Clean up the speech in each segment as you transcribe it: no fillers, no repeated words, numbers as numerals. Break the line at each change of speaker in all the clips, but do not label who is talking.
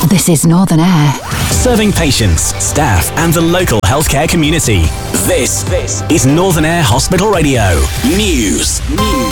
This is Northern Air.
Serving patients, staff and the local healthcare community. This is Northern Air Hospital Radio. News.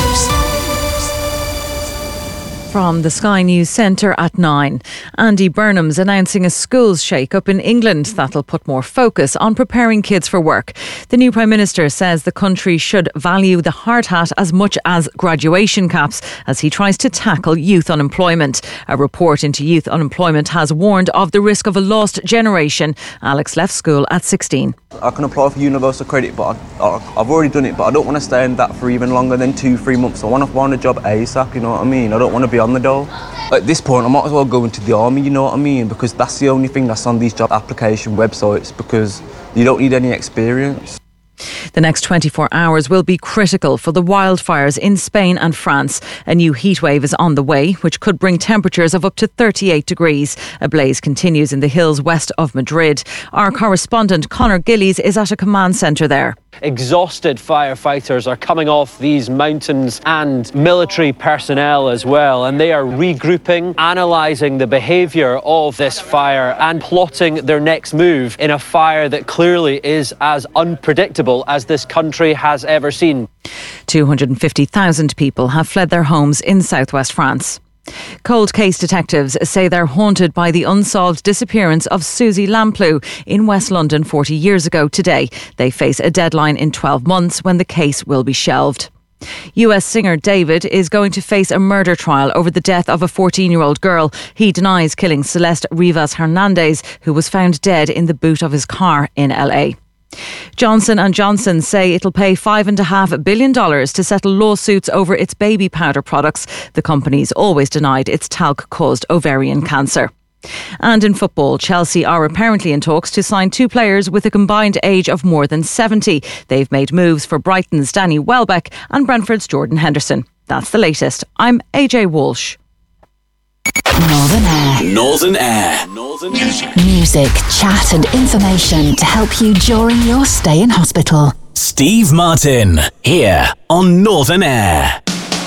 From the Sky News Centre at 9. Andy Burnham's announcing a schools shake-up in England that'll put more focus on preparing kids for work. The new Prime Minister says the country should value the hard hat as much as graduation caps as he tries to tackle youth unemployment. A report into youth unemployment has warned of the risk of a lost generation. Alex left school at 16.
I can apply for universal credit, but I've already done it, but I don't want to stay in that for even longer than 2-3 months. I want to find a job ASAP, you know what I mean? I don't want to be on the dole. At this point, I might as well go into the army, you know what I mean? Because that's the only thing that's on these job application websites, because you don't need any experience.
The next 24 hours will be critical for the wildfires in Spain and France. A new heatwave is on the way, which could bring temperatures of up to 38 degrees. A blaze continues in the hills west of Madrid. Our correspondent Conor Gillies is at a command centre there.
Exhausted firefighters are coming off these mountains and military personnel as well, and they are regrouping, analysing the behaviour of this fire and plotting their next move in a fire that clearly is as unpredictable as this country has ever seen.
250,000 people have fled their homes in southwest France. Cold case detectives say they're haunted by the unsolved disappearance of Susie Lamplugh in West London 40 years ago today. They face a deadline in 12 months when the case will be shelved. US singer David is going to face a murder trial over the death of a 14-year-old girl. He denies killing Celeste Rivas Hernandez, who was found dead in the boot of his car in LA. Johnson & Johnson say it'll pay $5.5 billion to settle lawsuits over its baby powder products. The company's always denied its talc caused ovarian cancer. And in football, Chelsea are apparently in talks to sign 2 players with a combined age of more than 70. They've made moves for Brighton's Danny Welbeck and Brentford's Jordan Henderson. That's the latest. I'm AJ Walsh.
Northern Air.
Northern Air. Northern Air.
Music, chat and information to help you during your stay in hospital.
Steve Martin, here on Northern Air.